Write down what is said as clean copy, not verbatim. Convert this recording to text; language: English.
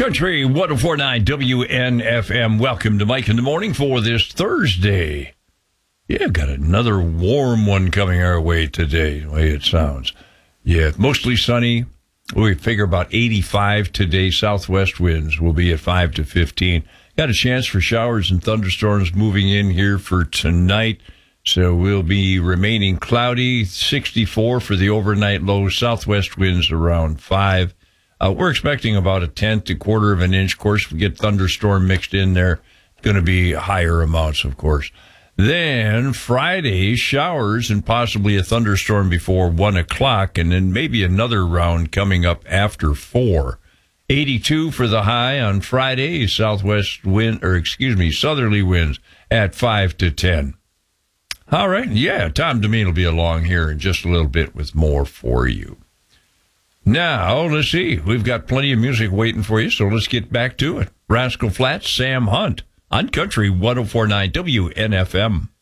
Country 104.9 WNFM. Welcome to Mike in the Morning for this Thursday. Yeah, got another warm one coming our way today, the way it sounds. Yeah, mostly sunny. We figure about 85 today. Southwest winds will be at 5 to 15. Got a chance for showers and thunderstorms moving in here for tonight. So we'll be remaining cloudy, 64 for the overnight low. Southwest winds around 5. We're expecting about a tenth, a quarter of an inch. Of course, if we get thunderstorm mixed in there, it's going to be higher amounts, of course. Then Friday, showers and possibly a thunderstorm before 1 o'clock, and then maybe another round coming up after 4. 82 for the high on Friday, southerly winds at 5 to 10. All right, yeah, Tom Demeen will be along here in just a little bit with more for you. Now, let's see. We've got plenty of music waiting for you, so let's get back to it. Rascal Flatts, Sam Hunt on Country 104.9 WNFM.